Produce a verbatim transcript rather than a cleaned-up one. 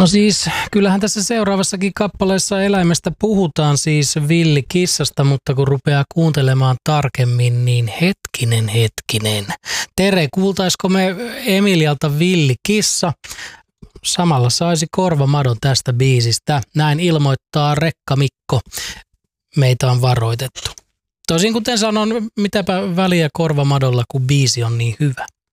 No siis, kyllähän tässä seuraavassakin kappaleessa eläimestä puhutaan, siis villikissasta, mutta kun rupeaa kuuntelemaan tarkemmin, niin hetkinen, hetkinen. Tere, kuultaisiko me Emilialta villikissa? Samalla saisi korvamadon tästä biisistä. Näin ilmoittaa Rekka Mikko. Meitä on varoitettu. Tosin kuten sanon, mitäpä väliä korvamadolla, kun biisi on niin hyvä.